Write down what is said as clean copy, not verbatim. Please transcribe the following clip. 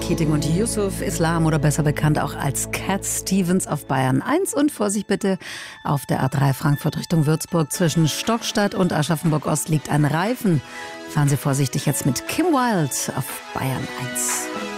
Keating und Yusuf Islam oder besser bekannt auch als Cat Stevens auf Bayern 1. Und Vorsicht bitte, auf der A3 Frankfurt Richtung Würzburg zwischen Stockstadt und Aschaffenburg Ost liegt ein Reifen. Fahren Sie vorsichtig jetzt mit Kim Wilde auf Bayern 1.